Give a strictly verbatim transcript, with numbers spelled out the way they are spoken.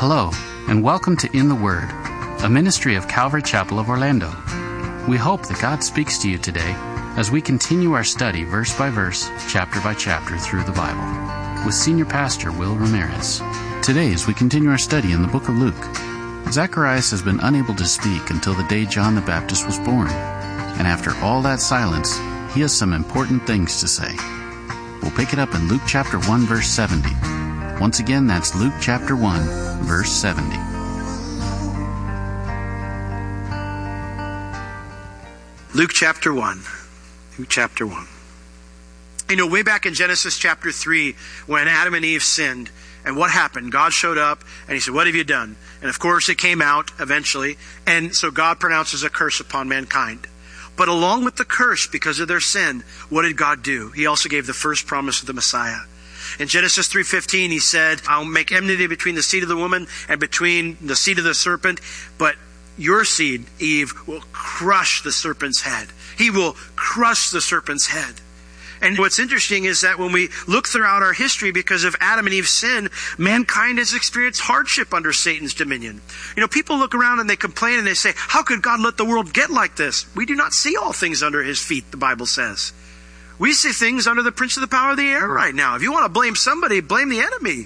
Hello, and welcome to In the Word, a ministry of Calvary Chapel of Orlando. We hope that God speaks to you today as we continue our study verse by verse, chapter by chapter through the Bible with Senior Pastor Will Ramirez. Today, as we continue our study in the book of Luke, Zacharias has been unable to speak until the day John the Baptist was born, and after all that silence, he has some important things to say. We'll pick it up in Luke chapter one, verse seventy. Once again, that's Luke chapter one, verse seventy. Luke chapter one. Luke chapter one. You know, way back in Genesis chapter three, when Adam and Eve sinned, and what happened? God showed up, and he said, "What have you done?" And of course, it came out eventually, and so God pronounces a curse upon mankind. But along with the curse, because of their sin, what did God do? He also gave the first promise of the Messiah. In Genesis three fifteen, he said, "I'll make enmity between the seed of the woman and between the seed of the serpent, but your seed, Eve, will crush the serpent's head." He will crush the serpent's head. And what's interesting is that when we look throughout our history, because of Adam and Eve's sin, mankind has experienced hardship under Satan's dominion. You know, people look around and they complain and they say, "How could God let the world get like this?" We do not see all things under his feet, the Bible says. We see things under the prince of the power of the air right now. If you want to blame somebody, blame the enemy.